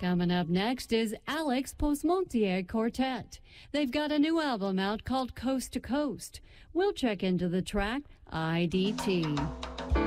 Coming up next is Alex Postmontier Quartet. They've got a new album out called Coast to Coast. We'll check into the track IDT.